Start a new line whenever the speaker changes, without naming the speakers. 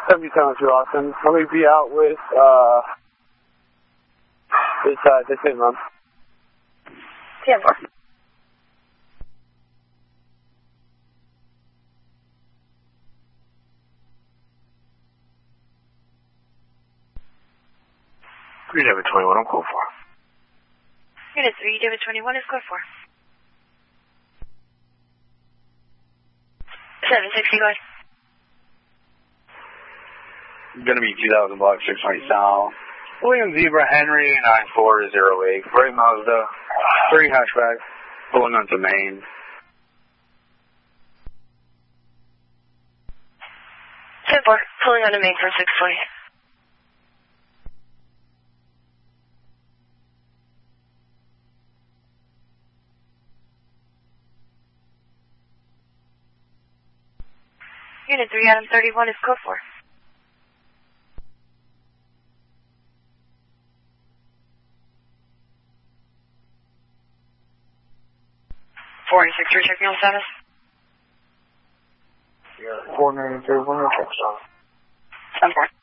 That'd be so much awesome. Let me be out with, this in, Mom.
10-4.
David 21, I'm code 4.
Unit 3, David 21 is code 4. 760, go ahead.
Gonna be 2000 block 620 South. William Zebra Henry 9408. Gray Mazda. 3 hatchback. Pulling onto Main.
10-4, pulling on the main for 620. Unit 3, Adam 31 is code 4. 496, you're checking on status?
Yeah, 493, 1 check on.
10-4.